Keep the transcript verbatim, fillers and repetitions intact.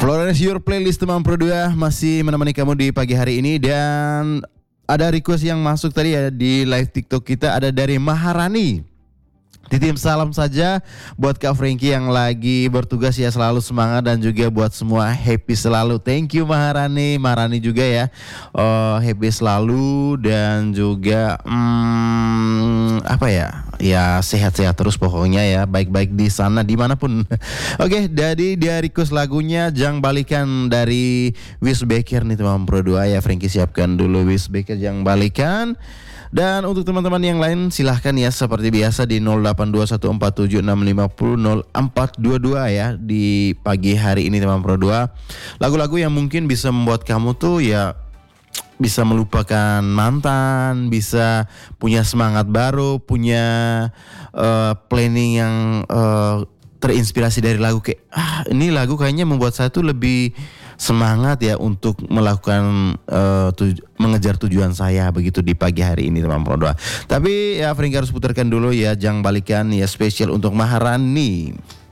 Flores Your Playlist teman Pro dua masih menemani kamu di pagi hari ini. Dan ada request yang masuk tadi ya di live TikTok kita, ada dari Maharani. Titip salam saja buat Kak Frankie yang lagi bertugas ya, selalu semangat dan juga buat semua happy selalu. Thank you Maharani, Maharani juga ya, uh, happy selalu dan juga hmm, apa ya, ya sehat-sehat terus pokoknya ya, baik-baik di sana dimanapun. Oke, jadi dia request lagunya Jang Balikan dari Wis Baker nih teman Pro dua ya. Frankie siapkan dulu Wis Baker Jang Balikan. Dan untuk teman-teman yang lain silahkan ya seperti biasa di nol delapan dua satu empat tujuh enam lima nol nol empat dua dua ya di pagi hari ini teman Pro dua. Lagu-lagu yang mungkin bisa membuat kamu tuh ya bisa melupakan mantan, bisa punya semangat baru, punya uh, planning yang uh, terinspirasi dari lagu kayak ah ini lagu kayaknya membuat saya tuh lebih semangat ya untuk melakukan uh, tuj- mengejar tujuan saya begitu di pagi hari ini teman Pro dua. Tapi ya Frankie harus putarkan dulu ya Jang Balikan ya, spesial untuk Maharani.